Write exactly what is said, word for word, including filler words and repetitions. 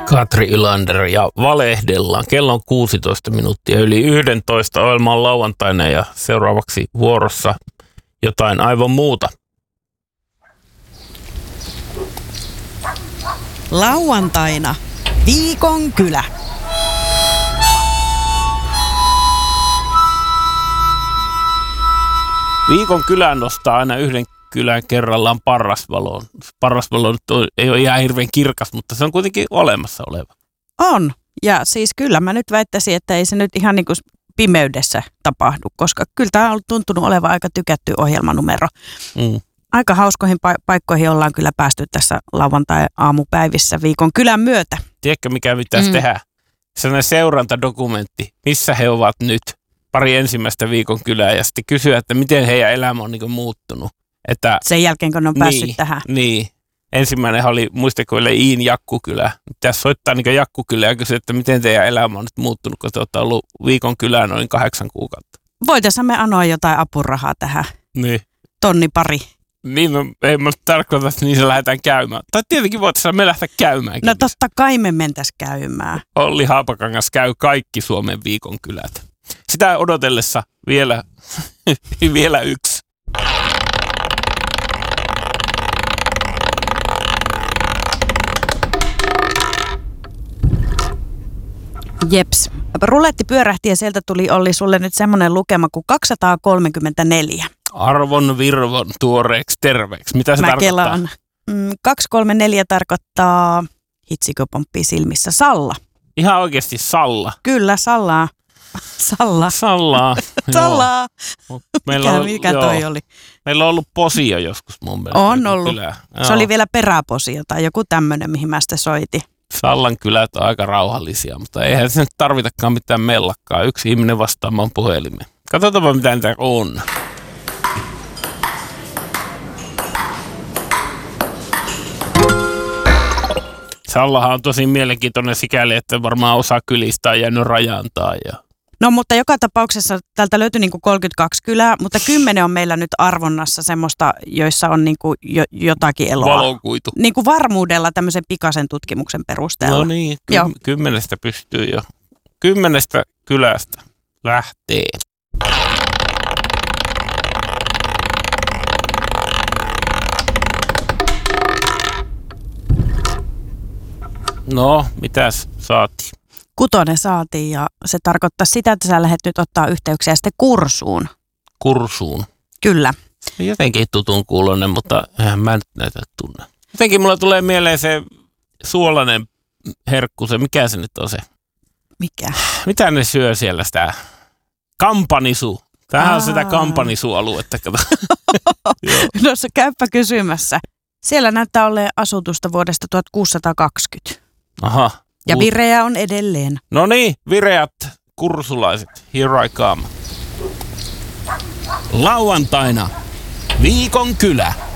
Katri Ylander ja valehdellaan. Kello on kuusitoista minuuttia yli yksitoista. Ohjelma on lauantaina ja seuraavaksi vuorossa jotain aivan muuta. Lauantaina Viikon kylä. Viikon kylä nostaa aina yhden kylän kerrallaan parrasvaloon. Parrasvalo nyt on, ei ole ihan hirveän kirkas, mutta se on kuitenkin olemassa oleva. On. Ja siis kyllä mä nyt väittäisin, että ei se nyt ihan niin kuin pimeydessä tapahdu, koska kyllä tämä on tuntunut olevan aika tykätty ohjelmanumero. Mm. Aika hauskoihin pa- paikkoihin ollaan kyllä päästy tässä lauantai-aamupäivissä Viikon kylän myötä. Tiedätkö, mikä pitäisi mm. tehdä? Sellainen seurantadokumentti, missä he ovat nyt. Pari ensimmäistä Viikon kylää ja sitten kysyä, että miten heidän elämä on niin muuttunut. Että, sen jälkeen, kun ne on päässyt niin, tähän. Niin. Ensimmäinen oli, muistako, Iin Jakkukylä. Pitäisi soittaa niin Jakkukylä ja kysyä, että miten teidän elämä on nyt muuttunut, kun te olette ollut Viikon kylään noin kahdeksan kuukautta. Voitaisiin me anoa jotain apurahaa tähän. Niin. Tonni pari. Niin, no, ei mä tarkoita, että niin se lähdetään käymään. Tai tietenkin voitaisiin me lähteä käymään. No totta kai me mentäisiin käymään. Olli Haapakangas käy kaikki Suomen Viikon kylät. Sitä odotellessa vielä, vielä yksi. Jeps. Ruletti pyörähti ja sieltä tuli Olli sulle nyt semmoinen lukema kuin kaksisataakolmekymmentäneljä. Arvon virvon tuoreeksi terveeksi. Mitä se Mä tarkoittaa? Kelaan. Mm, kaksisataakolmekymmentäneljä tarkoittaa, hitsikö pomppii silmissä, Salla. Ihan oikeasti Salla. Kyllä, Sallaa. Salla. Sallaa. Sallaa. Meillä mikä on, mikä toi joo. oli? Meillä on ollut posio joskus mun mielestä. On ollut. Se oli vielä peräposio tai joku tämmöinen, mihin mä sitä soitin. Sallan kylät on aika rauhallisia, mutta eihän se nyt tarvitakaan mitään mellakkaa. Yksi ihminen vastaamaan puhelimeen. Katsotaanpa, mitä niitä on. Sallahan on tosi mielenkiintoinen sikäli, että varmaan osa kylistä on jäänyt rajantaa. Ja... No mutta joka tapauksessa täältä löytyi niinku kolmekymmentäkaksi kylää, mutta kymmenen on meillä nyt arvonnassa semmoista, joissa on niinku jo, jotakin eloa. Valokuitu. Niinku varmuudella tämmöisen pikaisen tutkimuksen perusteella. No niin, ky- kymmenestä pystyy jo. Kymmenestä kylästä lähtee. No, mitäs saatiin? Kutonen saatiin ja se tarkoittaa sitä, että sä lähdet nyt ottaa yhteyksiä sitten Kursuun. Kursuun? Kyllä. Jotenkin tutun kuulonen, mutta eihän mä nyt näitä tunne. Jotenkin mulla tulee mieleen se suolainen herkku, se mikä se nyt on se? Mikä? Mitä ne syö siellä sitä? Kampanisu. Tämähän Aa. on sitä kampanisualuetta. No se käypä kysymässä. Siellä näyttää olleen asutusta vuodesta tuhatkuusisataakaksikymmentä. Aha. Ja vireä on edelleen. No niin, vireät kursulaiset. Here I come. Lauantaina Viikon kylä.